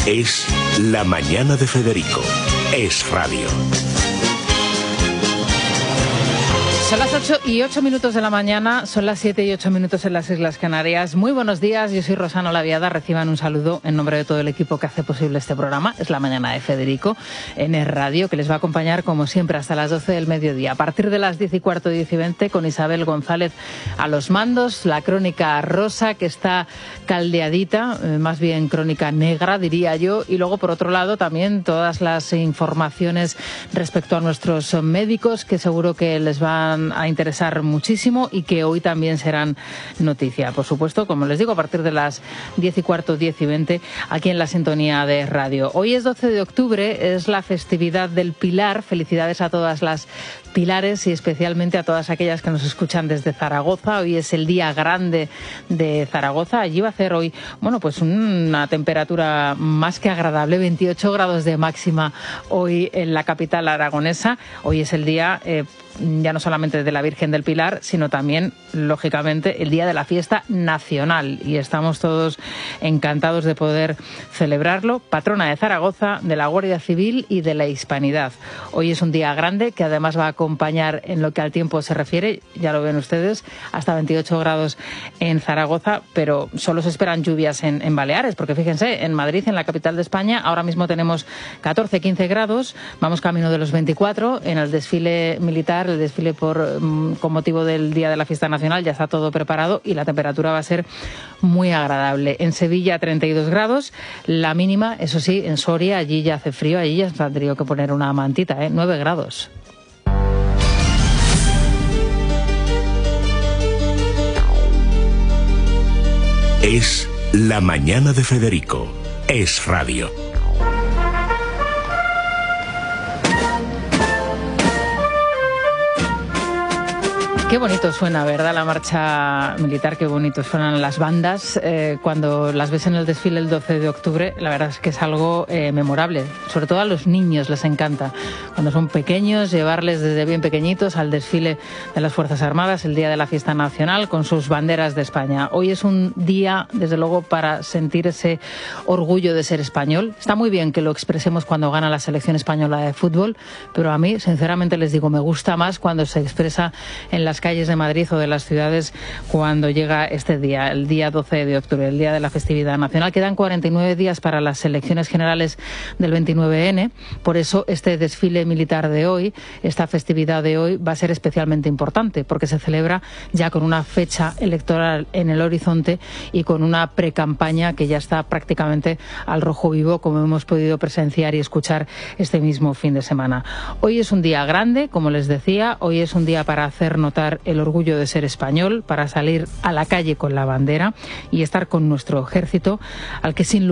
Es La Mañana de Federico. Es radio. Son las 8:08 de la mañana, son las 7:08 en las Islas Canarias. Muy buenos días, yo soy Rosana Olaviada. Reciban un saludo en nombre de todo el equipo que hace posible este programa. Es La Mañana de Federico en Es Radio, que les va a acompañar como siempre hasta las 12 del mediodía. A partir de las 10:15, 10:20, con Isabel González a los mandos, la crónica rosa que está caldeadita, más bien crónica negra diría yo, y luego por otro lado también todas las informaciones respecto a nuestros médicos que seguro que les van a interesar muchísimo y que hoy también serán noticia. Por supuesto, como les digo, a partir de las 10:15, 10:20, aquí en la sintonía de radio. Hoy es 12 de octubre, es la festividad del Pilar. Felicidades a todas las Pilares y especialmente a todas aquellas que nos escuchan desde Zaragoza. Hoy es el día grande de Zaragoza. Allí va a hacer hoy, bueno, pues una temperatura más que agradable, 28 grados de máxima hoy en la capital aragonesa. Hoy es el día ya no solamente de la Virgen del Pilar, sino también, lógicamente, el día de la fiesta nacional. Y estamos todos encantados de poder celebrarlo. Patrona de Zaragoza, de la Guardia Civil y de la Hispanidad. Hoy es un día grande que además va a acompañar en lo que al tiempo se refiere, ya lo ven ustedes, hasta 28 grados en Zaragoza, pero solo se esperan lluvias en Baleares, porque fíjense, en Madrid, en la capital de España, ahora mismo tenemos 14, 15 grados, vamos camino de los 24, en el desfile militar, el desfile con motivo del Día de la Fiesta Nacional, ya está todo preparado y la temperatura va a ser muy agradable. En Sevilla 32 grados, la mínima, eso sí, en Soria, allí ya hace frío, allí ya se ha tenido que poner una mantita, 9 grados. Es La Mañana de Federico. Es radio. Qué bonito suena, ¿verdad? La marcha militar, qué bonito suenan las bandas. Cuando las ves en el desfile el 12 de octubre, la verdad es que es algo memorable. Sobre todo a los niños les encanta. Cuando son pequeños, llevarles desde bien pequeñitos al desfile de las Fuerzas Armadas, el día de la fiesta nacional, con sus banderas de España. Hoy es un día, desde luego, para sentir ese orgullo de ser español. Está muy bien que lo expresemos cuando gana la selección española de fútbol, pero a mí, sinceramente les digo, me gusta más cuando se expresa en las calles de Madrid o de las ciudades cuando llega este día, el día 12 de octubre, el día de la festividad nacional. Quedan 49 días para las elecciones generales del 29N, por eso este desfile militar de hoy, esta festividad de hoy va a ser especialmente importante porque se celebra ya con una fecha electoral en el horizonte y con una precampaña que ya está prácticamente al rojo vivo, como hemos podido presenciar y escuchar este mismo fin de semana. Hoy es un día grande, como les decía, hoy es un día para hacer notar el orgullo de ser español, para salir a la calle con la bandera y estar con nuestro ejército, al que sin